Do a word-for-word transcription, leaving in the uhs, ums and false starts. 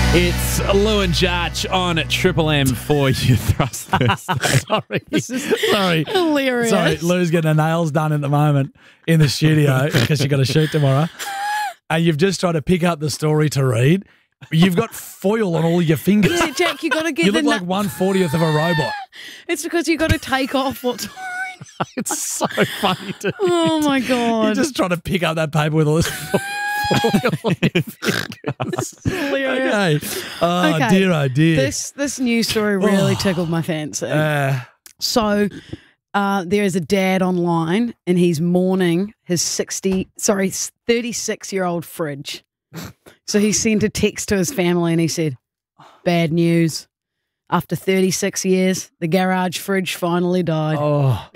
It's Lou and Judge on Triple M for you Thrust Thursday. Sorry. This is Sorry. hilarious. Sorry, Lou's getting her nails done at the moment in the studio because she got a shoot tomorrow. And you've just tried to pick up the story to read. You've got foil on all your fingers. Yeah, Jack, you got to get You the. look like nu- one fortieth of a robot. It's because you got to take off what's. It's so funny to Oh my You're god! just trying to pick up that paper with all this foil on your fingers. Hilarious. Okay. Oh, Okay. dear, oh, dear. This this news story really Oh. tickled my fancy. Uh, So, uh, there is a dad online, and he's mourning his sixty, sorry, thirty-six year old fridge. So he sent a text to his family, and he said, "Bad news. After thirty-six years, the garage fridge finally died." oh.